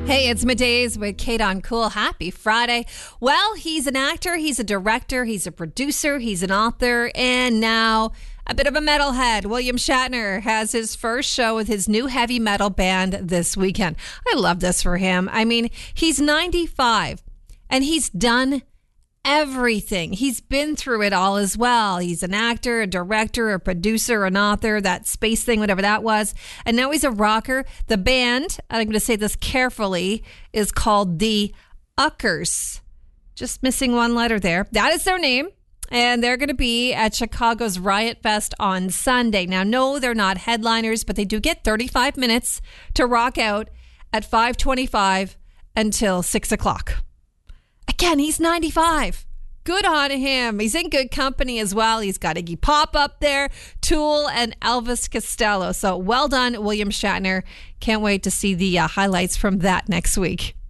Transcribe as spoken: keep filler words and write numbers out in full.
Hey, it's Middays with Kate on Cool. Happy Friday. Well, he's an actor, he's a director, he's a producer, he's an author, and now a bit of a metalhead. William Shatner has his first show with his new heavy metal band this weekend. I love this for him. I mean, he's ninety-five and he's done everything. He's been through it all as well. He's an actor, a director, a producer, an author, that space thing, whatever that was. And now he's a rocker. The band, and I'm going to say this carefully, is called the Uckers. Just missing one letter there. That is their name. And they're going to be at Chicago's Riot Fest on Sunday. Now, no, they're not headliners, but they do get thirty-five minutes to rock out at five twenty-five until six o'clock. Again, he's ninety-five. Good on him. He's in good company as well. He's got Iggy Pop up there, Tool, and Elvis Costello. So well done, William Shatner. Can't wait to see the uh, highlights from that next week.